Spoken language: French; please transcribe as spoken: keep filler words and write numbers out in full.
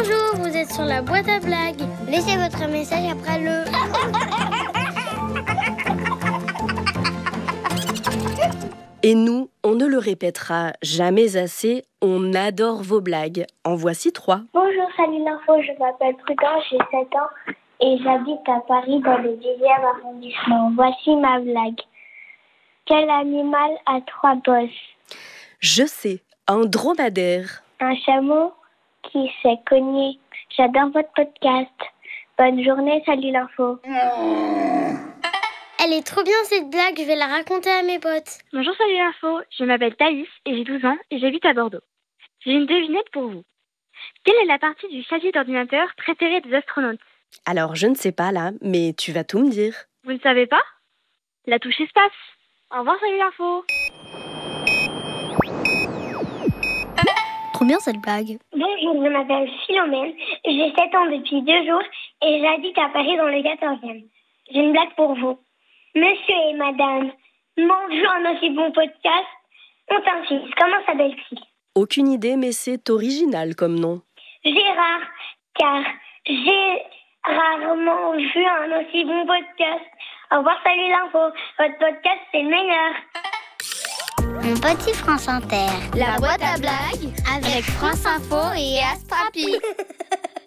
Bonjour, vous êtes sur la boîte à blagues. Laissez votre message après le... Et nous, on ne le répétera jamais assez, on adore vos blagues. En voici trois. Bonjour, salut l'info, je m'appelle Prudence, j'ai sept ans et j'habite à Paris dans le dixième arrondissement. Voici ma blague. Quel animal a trois bosses? Je sais, un dromadaire. Un chameau qui s'est cogné. J'adore votre podcast. Bonne journée, salut l'info. Elle est trop bien cette blague, je vais la raconter à mes potes. Bonjour, salut l'info, je m'appelle Thaïs et j'ai douze ans et j'habite à Bordeaux. J'ai une devinette pour vous. Quelle est la partie du clavier d'ordinateur préférée des astronautes? Alors, je ne sais pas là, mais tu vas tout me dire. Vous ne savez pas? La touche espace. Au revoir, salut l'info. Trop bien cette blague. Bonjour, je m'appelle Philomène, j'ai sept ans depuis deux jours et j'habite à Paris dans le quatorzième. J'ai une blague pour vous. Monsieur et madame, mangeons un aussi bon podcast. On t'insiste, comment s'appelle-t-il? Aucune idée, mais c'est original comme nom. Gérard, car j'ai rarement vu un aussi bon podcast. Au revoir, salut l'info. Votre podcast, c'est le meilleur. Mon petit France Inter. La boîte à blagues avec France Info et Astrapi.